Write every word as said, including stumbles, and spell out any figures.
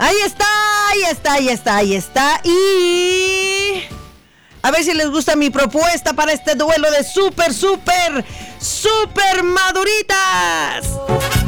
Ahí está, ahí está, ahí está, ahí está. Y a ver si les gusta mi propuesta para este duelo de súper, súper, súper maduritas.